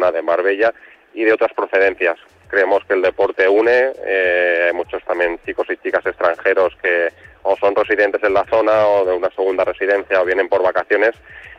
zona de Marbella y de otras procedencias. Creemos que el deporte une, hay muchos también chicos y chicas extranjeros que o son residentes en la zona o de una segunda residencia o vienen por vacaciones